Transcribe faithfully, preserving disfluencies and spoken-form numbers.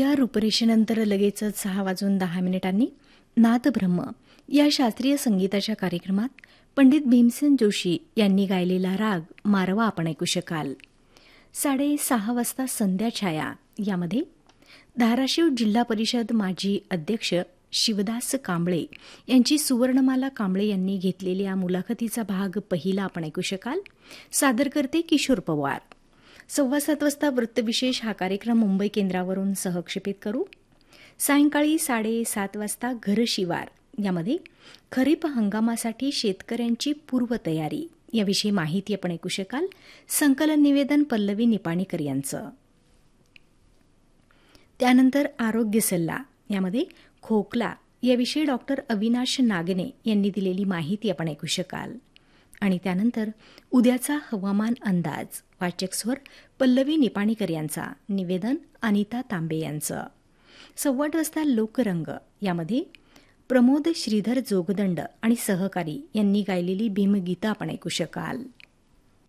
ऐकूया रूपरेषेनंतर लगेचच सहा वाजून दहा मिनिटांनी नादब्रह्म या शास्त्रीय संगीताच्या कार्यक्रमात पंडित भीमसेन जोशी यांनी गायलेला राग मारवा आपण ऐकू शकाल. साडेसहा वाजता संध्या छाया यामध्ये धाराशिव जिल्हा परिषद माजी अध्यक्ष शिवदास कांबळे यांची सुवर्णमाला कांबळे यांनी घेतलेल्या मुलाखतीचा भाग पहिला आपण ऐकू शकाल. सादर करते किशोर पवार. सव्वा सात वाजता वृत्तविशेष हा कार्यक्रम मुंबई केंद्रावरून सहक्षेपित करू. सायंकाळी साडेसात वाजता घरशिवार यामध्ये खरीप हंगामासाठी शेतकऱ्यांची पूर्वतयारी याविषयी माहिती आपण ऐकू शकाल. संकलन निवेदन पल्लवी निपाणीकर यांचं. त्यानंतर आरोग्य सल्ला यामध्ये खोकला याविषयी डॉक्टर अविनाश नागने यांनी दिलेली माहिती आपण ऐकू शकाल. आणि त्यानंतर उद्याचा हवामान अंदाज वाचक स्वर पल्लवी निपाणीकर यांचा, निवेदन अनिता तांबे यांचं. सव्वा आठ वाजता लोकरंग यामध्ये प्रमोद श्रीधर जोगदंड आणि सहकारी यांनी गायलेली भीमगीतं आपण ऐकू शकाल.